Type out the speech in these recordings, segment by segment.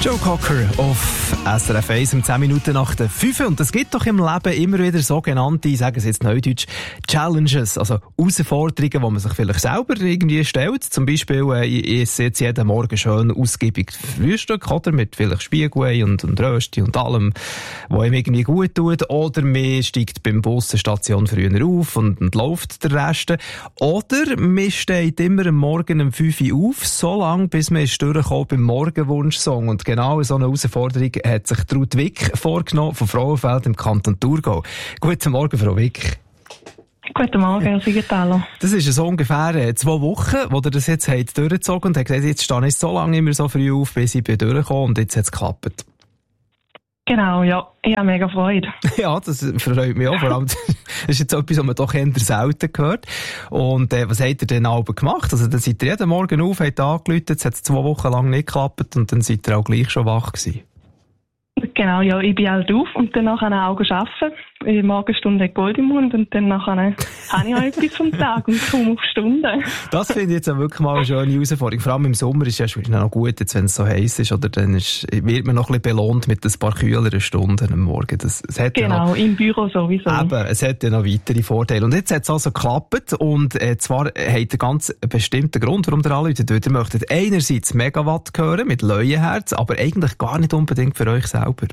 Joe Cocker auf SRF 1 um 10 Minuten nach der 5. Und es gibt doch im Leben immer wieder sogenannte, sagen Sie jetzt neudeutsch, Challenges, also Herausforderungen, die man sich vielleicht selber irgendwie stellt. Zum Beispiel, ich esse jetzt jeden Morgen schön ausgiebig Frühstück, oder? Mit vielleicht Spiegelei und Rösti und allem, was ihm irgendwie gut tut. Oder man steigt beim Bus eine Station früher auf und läuft den Rest. Oder man steht immer am Morgen um 5 Uhr auf, so lange, bis man durchkommt beim Morgenwunsch-Song. Und genau so eine Herausforderung hat sich Ruth Wick vorgenommen von Frauenfeld im Kanton Thurgau. Guten Morgen, Frau Wick. Guten Morgen, Herr Siegenthaler. Das ist so ungefähr 2 Wochen, wo ihr das jetzt durchgezogen und habt gesagt, jetzt stehe ich so lange immer so früh auf, bis ich durchgekommen und jetzt hat es geklappt. Genau, ja. Ich habe mega Freude. Ja, das freut mich auch. Vor allem, das ist jetzt etwas, was man doch eher selten hört. Und was habt ihr denn aber gemacht? Also, dann seid ihr jeden Morgen auf, habt angerufen, jetzt hat es 2 Wochen lang nicht geklappt und dann seid ihr auch gleich schon wach gewesen. Genau, ja. Ich bin halt auf und dann nachher auch arbeiten. In der Morgenstunde Gold im Mund und dann nachher habe ich auch etwas vom Tag und komme auf Stunden. Das finde ich jetzt auch wirklich mal eine schöne Herausforderung. Vor allem im Sommer ist es ja noch gut, jetzt, wenn es so heiß ist, oder dann wird man noch ein bisschen belohnt mit ein paar kühleren Stunden am Morgen. Das hat genau, ja noch, im Büro sowieso. Eben, es hat ja noch weitere Vorteile. Und jetzt hat es also geklappt und zwar hat einen ganz bestimmten Grund, warum ihr anruft. Ihr möchtet einerseits Megawatt hören mit Leuenherz, aber eigentlich gar nicht unbedingt für euch selber.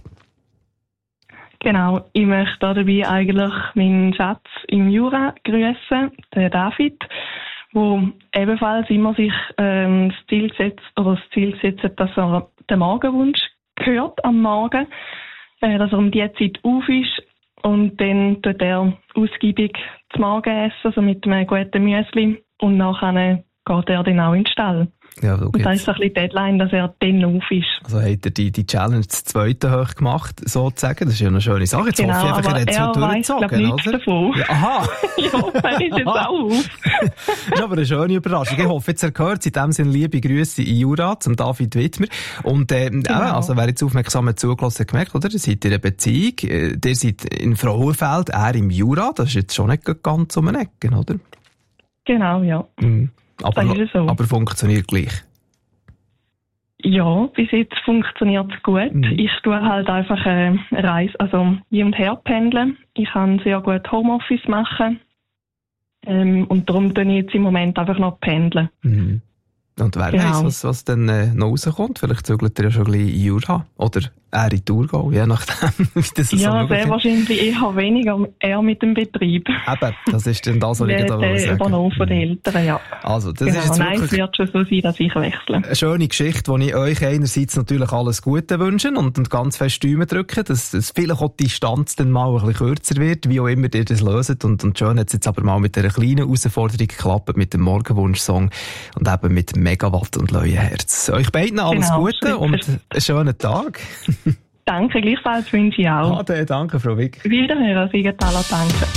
Genau, ich möchte dabei eigentlich meinen Schatz im Jura grüßen, den David, wo ebenfalls immer sich das Ziel setzt, dass er den Morgenwunsch hört am Morgen, dass er um die Zeit auf ist und dann tut er ausgiebig das Morgen essen, also mit einem guten Müsli und nachher geht er dann auch in den Stall. Ja, und da ist so ein bisschen die Deadline, dass er dann auf ist. Also hat er die Challenge das zweite hoch gemacht, sozusagen. Das ist ja eine schöne Sache. Jetzt genau, hoffe ich einfach, er hat es heute durchgezogen, oder? Davon. Ja, aha! Ich hoffe, er ist jetzt auch auf. Das ist aber eine schöne Überraschung. Ich hoffe, jetzt gehört in dem Sinne liebe Grüße in Jura zum David Wittmer. Und genau. Also wer jetzt aufmerksam zugelassen hat, gemerkt, oder? Ihr seid in einer Beziehung, ihr seid in Frauenfeld, er im Jura. Das ist jetzt schon nicht ganz um eine Ecke, oder? Genau, ja. Mhm. So. Aber funktioniert gleich? Ja, bis jetzt funktioniert es gut. Mhm. Ich tue halt einfach eine Reise, also hin und her pendeln. Ich kann sehr gut Homeoffice machen. Und darum tue ich jetzt im Moment einfach noch pendeln. Mhm. Und wer weiss, was dann noch rauskommt? Vielleicht zügelt er ja schon ein bisschen in Jura. Oder er in Thurgau, je nachdem, wie das ja, so sehr wahrscheinlich eher weniger, eher mit dem Betrieb. Eben, das ist dann das, was ich da sagen. Übernommen von den Eltern, ja. Also, das genau, ist jetzt nein, es wird schon so sein, dass ich wechsle. Eine schöne Geschichte, wo ich euch einerseits natürlich alles Gute wünsche und ganz fest Däumen drücke, dass vielleicht auch die Distanz dann mal ein bisschen kürzer wird, wie auch immer ihr das löst. Und schön hat es jetzt aber mal mit einer kleinen Herausforderung geklappt, mit dem Morgenwunsch-Song und eben mit Megawatt und Leuenherz. Euch beiden alles Gute und einen schönen Tag. Danke, gleichfalls wünsche ich auch. Danke, Frau Wick. Wiederhören, Siegenthaler, danke.